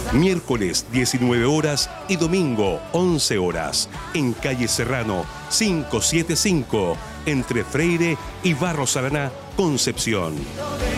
Miércoles 19 horas y domingo 11 horas. En calle Serrano 575, entre Freire y Barros Araná, Concepción.